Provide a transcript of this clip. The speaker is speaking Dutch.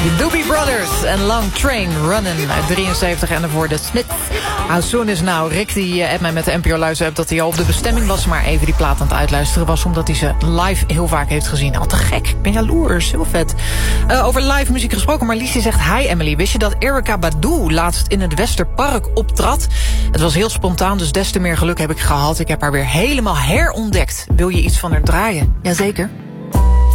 De Doobie Brothers en Long Train Runnin' uit 73 en ervoor de Smiths. How soon is now? Rick die appt mij met de NPO Luister app dat hij al op de bestemming was, maar even die plaat aan het uitluisteren was omdat hij ze live heel vaak heeft gezien. Al te gek, ik ben jaloers, heel vet. Over live muziek gesproken, Marliesje zegt: hi Emily, wist je dat Erykah Badu laatst in het Westerpark optrad? Het was heel spontaan, dus des te meer geluk heb ik gehad. Ik heb haar weer helemaal herontdekt. Wil je iets van haar draaien? Jazeker.